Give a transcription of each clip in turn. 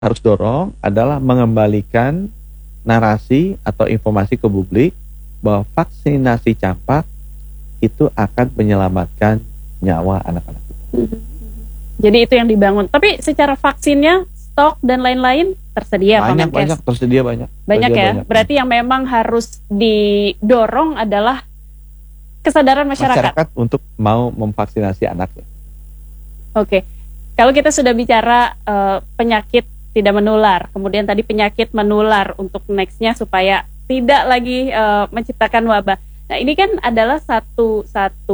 harus dorong adalah mengembalikan narasi atau informasi ke publik bahwa vaksinasi campak itu akan menyelamatkan nyawa anak-anak kita. Jadi itu yang dibangun. Tapi secara vaksinnya, stok dan lain-lain tersedia, Pak Menkes? Banyak, tersedia banyak. Banyak ya? Banyak. Berarti yang memang harus didorong adalah kesadaran masyarakat untuk mau memvaksinasi anaknya. Oke. Kalau kita sudah bicara penyakit tidak menular, kemudian tadi penyakit menular untuk nextnya supaya tidak lagi menciptakan wabah. Nah, ini kan adalah satu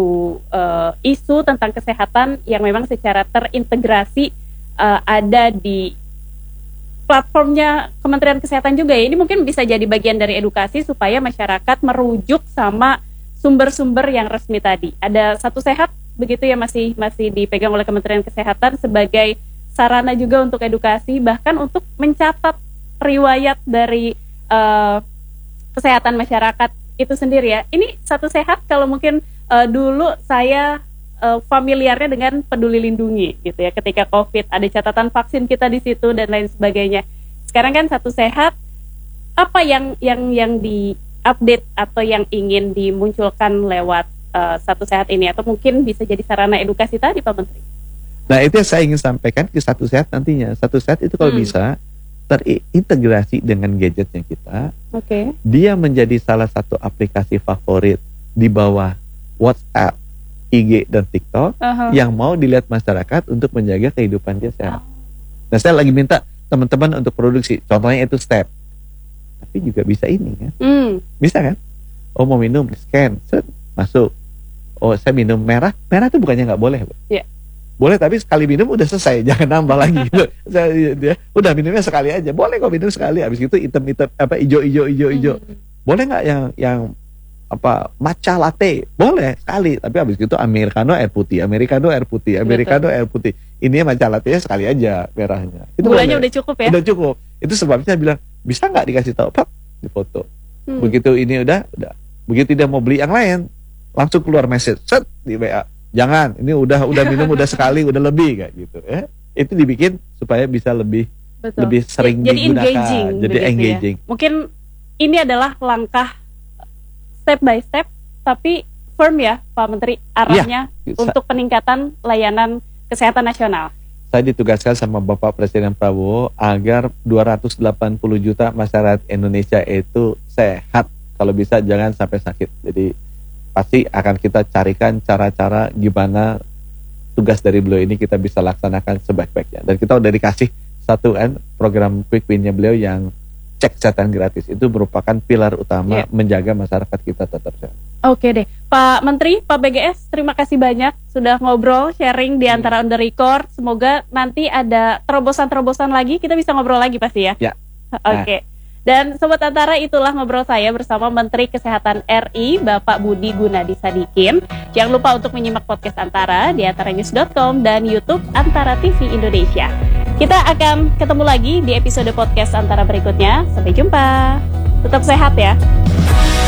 isu tentang kesehatan yang memang secara terintegrasi ada di platformnya Kementerian Kesehatan juga ya. Ini mungkin bisa jadi bagian dari edukasi supaya masyarakat merujuk sama sumber-sumber yang resmi tadi. Ada Satu Sehat begitu ya, masih dipegang oleh Kementerian Kesehatan sebagai sarana juga untuk edukasi, bahkan untuk mencatat riwayat dari kesehatan masyarakat itu sendiri ya. Ini Satu Sehat kalau mungkin dulu saya familiarnya dengan Peduli Lindungi gitu ya. Ketika COVID ada catatan vaksin kita di situ dan lain sebagainya. Sekarang kan Satu Sehat, apa yang di-update atau yang ingin dimunculkan lewat Satu Sehat ini, atau mungkin bisa jadi sarana edukasi tadi Pak Menteri? Nah, itu yang saya ingin sampaikan ke Satu Sehat nantinya. Satu Sehat itu kalau bisa terintegrasi dengan gadgetnya kita. Dia menjadi salah satu aplikasi favorit di bawah WhatsApp, IG, dan TikTok yang mau dilihat masyarakat untuk menjaga kehidupan dia sehat. Nah, saya lagi minta teman-teman untuk produksi. Contohnya itu Step. Tapi juga bisa ini kan. Bisa kan? Oh, mau minum, scan, masuk. Oh, saya minum merah. Merah itu bukannya nggak boleh, Bu? Iya. Boleh, tapi sekali minum udah selesai, jangan nambah lagi gitu. Udah minumnya sekali aja. Boleh kok minum sekali, habis itu hitam-hitam hijau. Boleh nggak yang matcha latte? Boleh sekali, tapi habis itu americano air putih. Ini matcha latte-nya sekali aja merahnya. Itu gulanya udah cukup ya? Udah cukup. Itu sebabnya saya bilang, bisa nggak dikasih tahu, Pak, di foto. Begitu ini udah. Begitu dia mau beli yang lain, langsung keluar message, set di WA. Jangan, ini udah minum udah sekali, udah lebih kayak gitu ya. Itu dibikin supaya bisa lebih sering digunakan, jadi engaging. Ya. Mungkin ini adalah langkah step by step tapi firm ya Pak Menteri, arahnya untuk peningkatan layanan kesehatan nasional. Saya ditugaskan sama Bapak Presiden Prabowo agar 280 juta masyarakat Indonesia itu sehat. Kalau bisa jangan sampai sakit. Jadi pasti akan kita carikan cara-cara gimana tugas dari beliau ini kita bisa laksanakan sebaik-baiknya. Dan kita udah dikasih satu program Quick Win-nya beliau yang cek kesehatan gratis. Itu merupakan pilar utama menjaga masyarakat kita tetap sehat. Oke deh, Pak Menteri, Pak BGS, terima kasih banyak sudah ngobrol, sharing di antara on the record. Semoga nanti ada terobosan-terobosan lagi, kita bisa ngobrol lagi pasti ya? Ya. Oke. Dan Sobat Antara, itulah ngobrol saya bersama Menteri Kesehatan RI, Bapak Budi Gunadi Sadikin. Jangan lupa untuk menyimak podcast Antara di antaranews.com dan YouTube Antara TV Indonesia. Kita akan ketemu lagi di episode podcast Antara berikutnya. Sampai jumpa. Tetap sehat ya.